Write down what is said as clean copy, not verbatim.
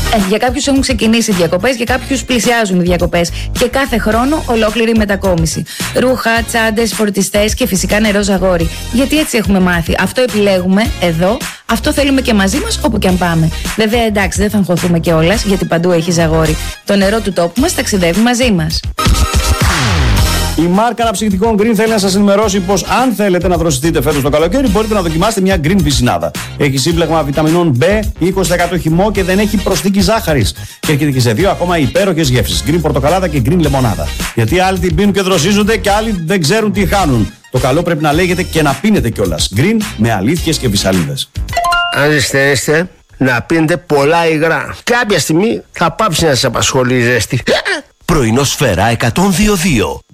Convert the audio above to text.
Για κάποιους έχουν ξεκινήσει οι διακοπές, για κάποιους πλησιάζουν οι διακοπές. Και κάθε χρόνο ολόκληρη μετακόμιση. Ρούχα, τσάντες, φορτιστές και φυσικά νερό ζαγόρι. Γιατί έτσι έχουμε μάθει. Αυτό επιλέγουμε εδώ, αυτό θέλουμε και μαζί μας όπου και αν πάμε. Βέβαια, εντάξει, δεν θα αγχωθούμε κιόλας, γιατί παντού έχει ζαγόρι. Το νερό του τόπου μας ταξιδεύει μαζί μας. Η μάρκα αναψυκτικών Green θέλει να σας ενημερώσει πως αν θέλετε να δροσιστείτε φέτος το καλοκαίρι, μπορείτε να δοκιμάσετε μια Green πισινάδα. Έχει σύμπλεγμα βιταμινών B, 20% χυμό και δεν έχει προσθήκη ζάχαρης. Και έρχεται και σε 2 ακόμα υπέροχες γεύσεις. Green πορτοκαλάδα και Green λεμονάδα. Γιατί άλλοι την πίνουν και δροσίζονται και άλλοι δεν ξέρουν τι χάνουν. Το καλό πρέπει να λέγεται και να πίνετε κιόλας. Green με αλήθειες και βυσσαλίδες. Αν ζεσταίνεστε, να πίνετε πολλά υγρά. Κάποια στιγμή θα πάψει να σας απασχολεί η ζέστη. Πρωινό Σφαίρα 102.2.